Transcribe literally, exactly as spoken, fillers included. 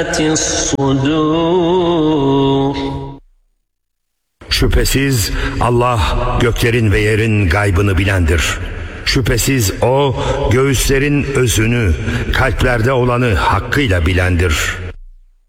الصدور. Şüphesiz Allah göklerin ve yerin gaybını bilendir. Şüphesiz O göğüslerin özünü, kalplerde olanı hakkıyla bilendir.